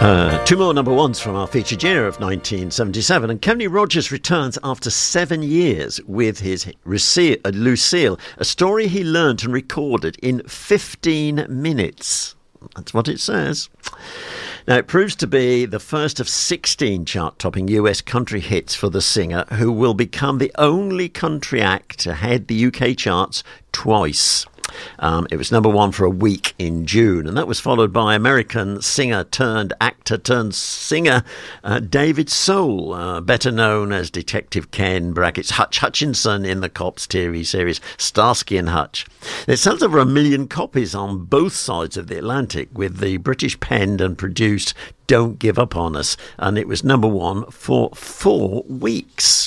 Two more number ones from our featured year of 1977, and Kenny Rogers returns after 7 years with his Lucille, a story he learnt and recorded in 15 minutes. That's what it says. Now, it proves to be the first of 16 chart-topping US country hits for the singer, who will become the only country act to head the UK charts twice. It was number one for a week in June, and that was followed by American singer-turned-actor-turned-singer David Soul, better known as Detective Ken brackets Hutch Hutchinson in the Cops TV series Starsky and Hutch. It sells over 1 million copies on both sides of the Atlantic, with the British penned and produced Don't Give Up On Us, and it was number one for 4 weeks.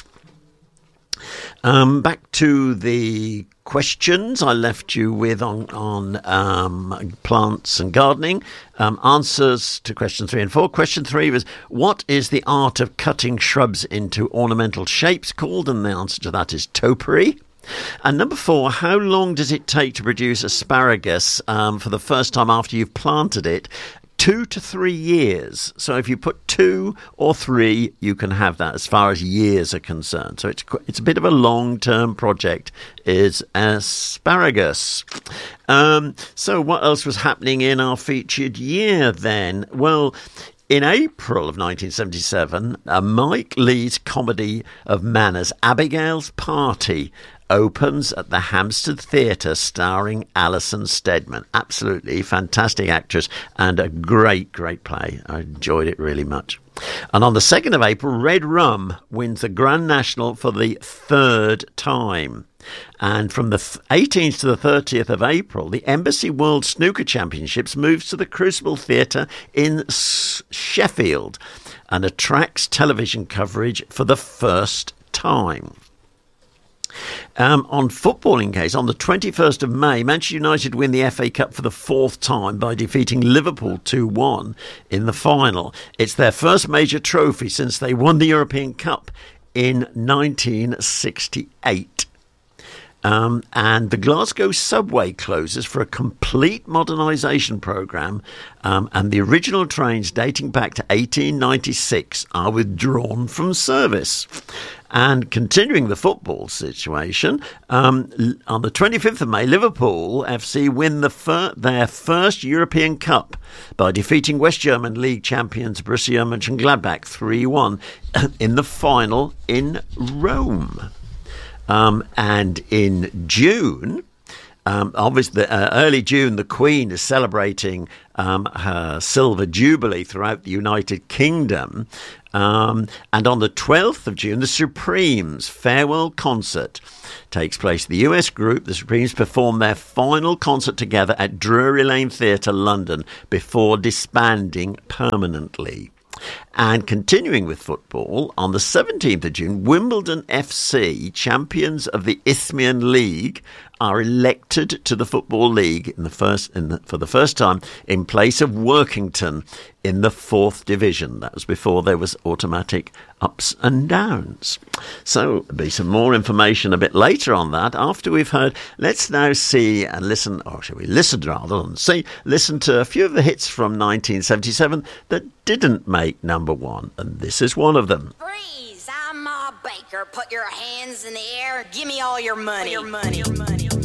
Back to the questions I left you with on plants and gardening. Answers to question 3 and 4. Question 3 was, what is the art of cutting shrubs into ornamental shapes called? And the answer to that is topiary. And number 4, how long does it take to produce asparagus for the first time after you've planted it? 2 to 3 years. So if you put 2 or 3, you can have that as far as years are concerned. So it's a bit of a long-term project, is asparagus. So what else was happening in our featured year then? Well, in April of 1977, Mike Leigh's comedy of manners, Abigail's Party, opens at the Hampstead Theatre, starring Alison Steadman. Absolutely fantastic actress and a great, great play. I enjoyed it really much. And on the 2nd of April, Red Rum wins the Grand National for the 3rd time. And from the 18th to the 30th of April, the Embassy World Snooker Championships moves to the Crucible Theatre in Sheffield and attracts television coverage for the first time. On footballing case, on the 21st of May, Manchester United win the FA Cup for the 4th time by defeating Liverpool 2-1 in the final. It's their first major trophy since they won the European Cup in 1968. And the Glasgow subway closes for a complete modernisation programme, and the original trains dating back to 1896 are withdrawn from service. And continuing the football situation, on the 25th of May, Liverpool FC win their first European Cup by defeating West German League champions Borussia Mönchengladbach 3-1 in the final in Rome. And in June, obviously, early June, the Queen is celebrating her Silver Jubilee throughout the United Kingdom. And on the 12th of June, the Supremes' farewell concert takes place. The US group, the Supremes, perform their final concert together at Drury Lane Theatre, London, before disbanding permanently. And continuing with football, on the 17th of June, Wimbledon FC, champions of the Isthmian League, are elected to the Football League for the first time in place of Workington in the 4th division. That was before there was automatic ups and downs. So there'll be some more information a bit later on that after we've heard. Let's now see and listen, or shall we listen rather than see, listen to a few of the hits from 1977 that didn't make number one, and this is one of them. Freeze! I'm Ma Baker. Put your hands in the air. Give me all your money. Your money. Your money.